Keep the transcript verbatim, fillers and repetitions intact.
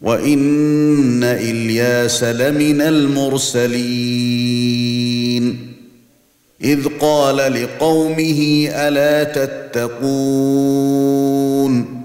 وَإِنَّ إِلْيَاسَ لَمِنَ الْمُرْسَلِينَ إِذْ قَالَ لِقَوْمِهِ أَلَا تَتَّقُونَ